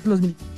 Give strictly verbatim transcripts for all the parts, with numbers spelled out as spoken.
los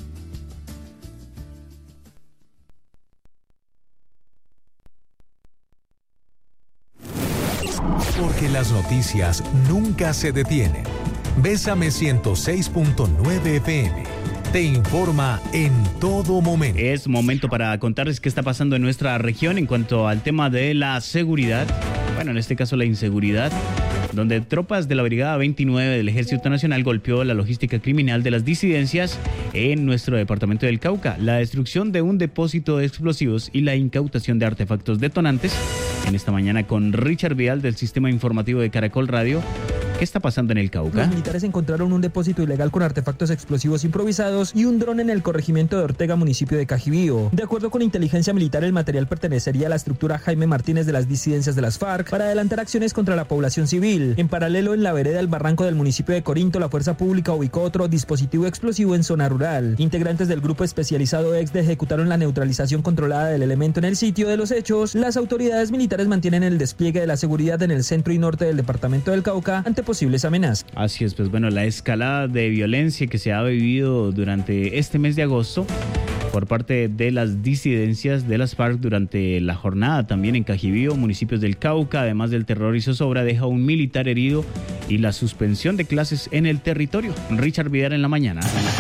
Porque las noticias nunca se detienen. Bésame ciento seis punto nueve F M. Te informa en todo momento. Es momento para contarles qué está pasando en nuestra región en cuanto al tema de la seguridad. Bueno, en este caso la inseguridad, donde tropas de la Brigada veintinueve del Ejército Nacional golpeó la logística criminal de las disidencias en nuestro departamento del Cauca. La destrucción de un depósito de explosivos y la incautación de artefactos detonantes. En esta mañana con Richard Vidal del Sistema Informativo de Caracol Radio. ¿Qué está pasando en el Cauca? Los militares encontraron un depósito ilegal con artefactos explosivos improvisados y un dron en el corregimiento de Ortega, municipio de Cajibío. De acuerdo con inteligencia militar, el material pertenecería a la estructura Jaime Martínez de las disidencias de las FARC para adelantar acciones contra la población civil. En paralelo, en la vereda El Barranco del municipio de Corinto, la fuerza pública ubicó otro dispositivo explosivo en zona rural. Integrantes del grupo especializado E X D ejecutaron la neutralización controlada del elemento en el sitio de los hechos. Las autoridades militares mantienen el despliegue de la seguridad en el centro y norte del departamento del Cauca ante posibles amenazas. Así es, pues bueno, la escalada de violencia que se ha vivido durante este mes de agosto por parte de las disidencias de las FARC durante la jornada también en Cajibío, municipios del Cauca, además del terror y zozobra, deja un militar herido y la suspensión de clases en el territorio. Richard Vidal en la mañana.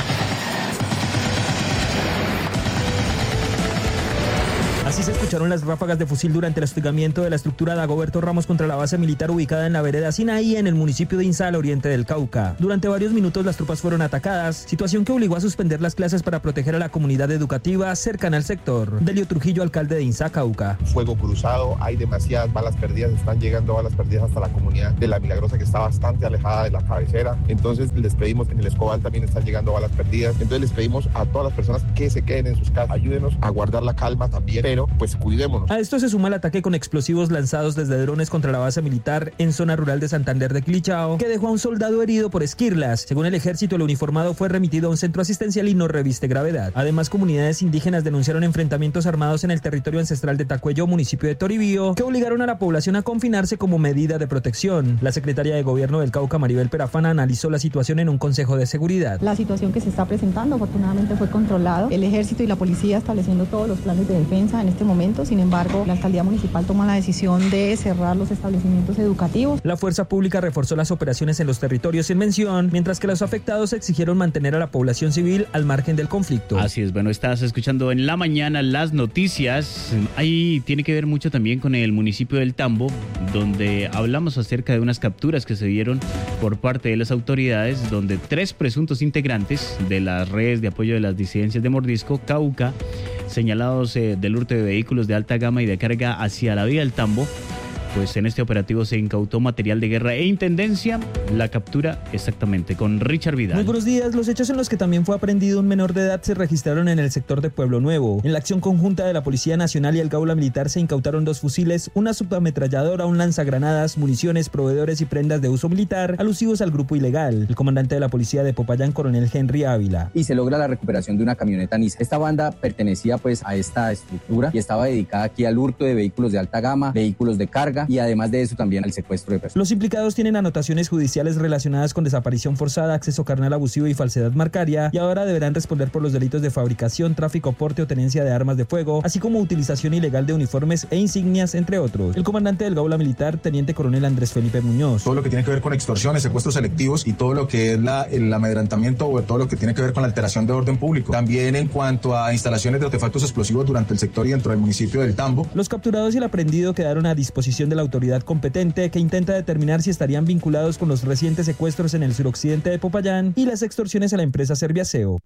Así se escucharon las ráfagas de fusil durante el hostigamiento de la estructura Dagoberto Ramos contra la base militar ubicada en la vereda Sinaí, en el municipio de Insa, al oriente del Cauca. Durante varios minutos las tropas fueron atacadas, situación que obligó a suspender las clases para proteger a la comunidad educativa cercana al sector. Delio Trujillo, alcalde de Insa, Cauca. Fuego cruzado, hay demasiadas balas perdidas, están llegando balas perdidas hasta la comunidad de La Milagrosa, que está bastante alejada de la cabecera. Entonces les pedimos, en el Escobal también están llegando balas perdidas. Entonces les pedimos a todas las personas que se queden en sus casas, ayúdenos a guardar la calma también, pero pues cuidémonos. A esto se suma el ataque con explosivos lanzados desde drones contra la base militar en zona rural de Santander de Quilichao, que dejó a un soldado herido por esquirlas. Según el ejército, el uniformado fue remitido a un centro asistencial y no reviste gravedad. Además, comunidades indígenas denunciaron enfrentamientos armados en el territorio ancestral de Tacuello, municipio de Toribío, que obligaron a la población a confinarse como medida de protección. La secretaria de Gobierno del Cauca, Maribel Perafana, analizó la situación en un consejo de seguridad. La situación que se está presentando afortunadamente fue controlado. El ejército y la policía estableciendo todos los planes de defensa en este momento. Sin embargo, la alcaldía municipal toma la decisión de cerrar los establecimientos educativos. La fuerza pública reforzó las operaciones en los territorios en mención, mientras que los afectados exigieron mantener a la población civil al margen del conflicto. Así es, bueno, estás escuchando en la mañana las noticias. Ahí tiene que ver mucho también con el municipio del Tambo, donde hablamos acerca de unas capturas que se dieron por parte de las autoridades, donde tres presuntos integrantes de las redes de apoyo de las disidencias de Mordisco, Cauca, señalados eh, del hurto de vehículos de alta gama y de carga hacia la vía del Tambo. Pues en este operativo se incautó material de guerra e intendencia. La captura exactamente con Richard Vidal. Muy buenos días. Los hechos en los que también fue aprendido un menor de edad se registraron en el sector de Pueblo Nuevo. En la acción conjunta de la Policía Nacional y el Gaula Militar se incautaron dos fusiles, una subametralladora, un lanzagranadas, municiones, proveedores y prendas de uso militar alusivos al grupo ilegal. El comandante de la Policía de Popayán, coronel Henry Ávila. Y se logra la recuperación de una camioneta Nissan. Esta banda pertenecía pues a esta estructura y estaba dedicada aquí al hurto de vehículos de alta gama, vehículos de carga y además de eso también al secuestro de personas. Los implicados tienen anotaciones judiciales relacionadas con desaparición forzada, acceso carnal abusivo y falsedad marcaria, y ahora deberán responder por los delitos de fabricación, tráfico, porte o tenencia de armas de fuego, así como utilización ilegal de uniformes e insignias, entre otros. El comandante del Gaula Militar, teniente coronel Andrés Felipe Muñoz. Todo lo que tiene que ver con extorsiones, secuestros selectivos y todo lo que es la, el amedrentamiento o todo lo que tiene que ver con la alteración de orden público. También en cuanto a instalaciones de artefactos explosivos durante el sector y dentro del municipio del Tambo. Los capturados y el aprendido quedaron a disposición de la autoridad competente, que intenta determinar si estarían vinculados con los recientes secuestros en el suroccidente de Popayán y las extorsiones a la empresa Serviaceo.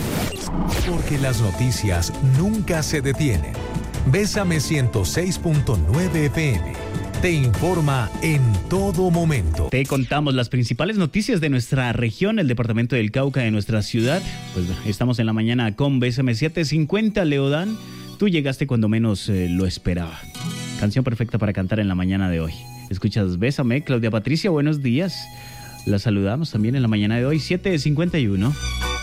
Porque las noticias nunca se detienen. Bésame ciento seis punto nueve F M. Te informa en todo momento. Te contamos las principales noticias de nuestra región, el departamento del Cauca, de nuestra ciudad. Pues estamos en la mañana con B S M setecientos cincuenta. Leodán, tú llegaste cuando menos eh, lo esperaba. Canción perfecta para cantar en la mañana de hoy. Escuchas Bésame, Claudia Patricia, buenos días. La saludamos también en la mañana de hoy, siete cincuenta y uno.